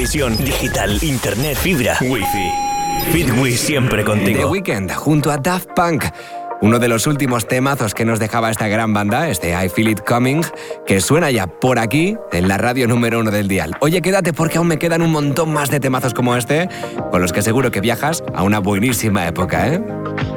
televisión, digital, internet, fibra, wifi. Fitwi siempre contigo. The Weeknd junto a Daft Punk. Uno de los últimos temazos que nos dejaba esta gran banda, este I Feel It Coming, que suena ya por aquí en la radio número 1 del dial. Oye, quédate porque aún me quedan un montón más de temazos como este, con los que seguro que viajas a una buenísima época, ¿eh?